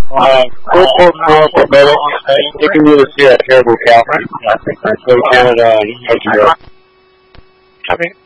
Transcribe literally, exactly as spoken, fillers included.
Uh, four four four for medic. Uh, you can either see that terrible cow. So we can, uh, Copy.